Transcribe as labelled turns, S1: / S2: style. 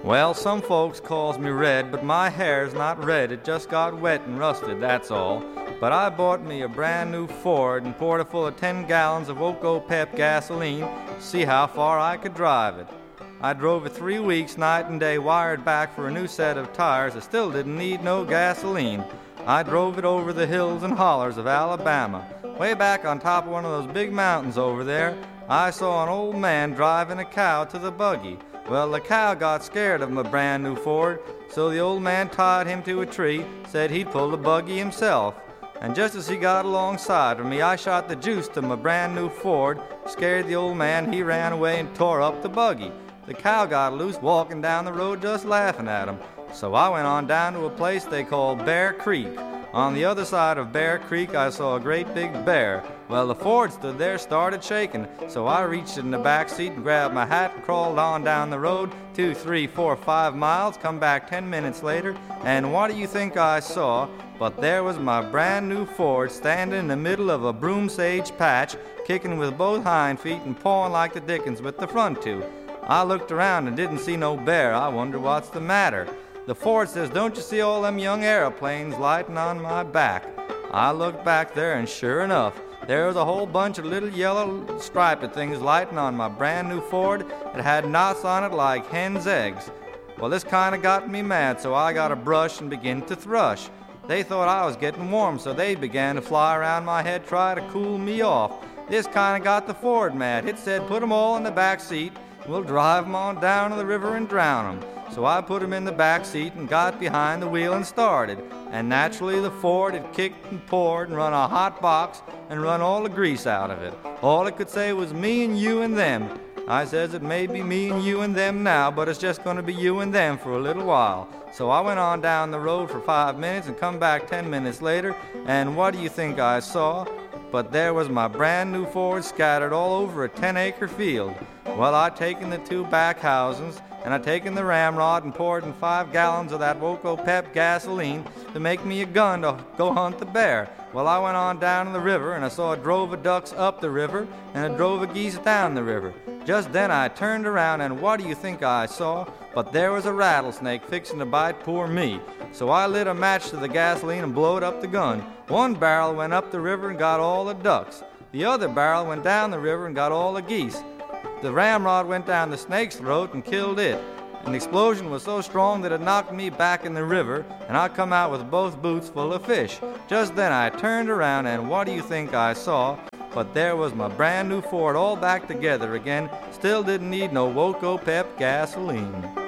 S1: Well, some folks calls me red, but my hair's not red. It just got wet and rusted, that's all. But I bought me a brand new Ford and poured it full of 10 gallons of Okopep gasoline to see how far I could drive it. I drove it 3 weeks, night and day, wired back for a new set of tires that still didn't need no gasoline. I drove it over the hills and hollers of Alabama. Way back on top of one of those big mountains over there, I saw an old man driving a cow to the buggy. Well, the cow got scared of my brand new Ford, so the old man tied him to a tree, said he'd pull the buggy himself. And just as he got alongside of me, I shot the juice to my brand new Ford, scared the old man, he ran away and tore up the buggy. The cow got loose walking down the road just laughing at him. So I went on down to a place they call Bear Creek. On the other side of Bear Creek, I saw a great big bear. Well, the Ford stood there, started shaking, so I reached in the back seat and grabbed my hat and crawled on down the road 2, 3, 4, 5 miles, come back 10 minutes later, and what do you think I saw? But there was my brand new Ford standing in the middle of a broom sage patch, kicking with both hind feet and pawing like the dickens with the front two. I looked around and didn't see no bear. I wonder what's the matter. The Ford says, "Don't you see all them young aeroplanes lighting on my back?" I looked back there, and sure enough, there was a whole bunch of little yellow striped things lighting on my brand new Ford that had knots on it like hen's eggs. Well, this kind of got me mad, so I got a brush and began to thrush. They thought I was getting warm, so they began to fly around my head, try to cool me off. This kind of got the Ford mad. It said, "Put 'em all in the back seat. We'll drive 'em on down to the river and drown 'em." So I put him in the back seat and got behind the wheel and started. And naturally the Ford had kicked and poured and run a hot box and run all the grease out of it. All it could say was me and you and them. I says, "It may be me and you and them now, but it's just going to be you and them for a little while." So I went on down the road for 5 minutes and come back 10 minutes later, and what do you think I saw? But there was my brand new Ford scattered all over a 10-acre field. Well, I'd taken the 2 back housings, and I'd taken the ramrod and poured in 5 gallons of that Okopep gasoline to make me a gun to go hunt the bear. Well, I went on down to the river, and I saw a drove of ducks up the river and a drove of geese down the river. Just then I turned around, and what do you think I saw? But there was a rattlesnake fixing to bite poor me. So I lit a match to the gasoline and blowed up the gun. One barrel went up the river and got all the ducks. The other barrel went down the river and got all the geese. The ramrod went down the snake's throat and killed it. And the explosion was so strong that it knocked me back in the river, and I come out with both boots full of fish. Just then I turned around, and what do you think I saw? But there was my brand new Ford all back together again, still didn't need no Okopep gasoline.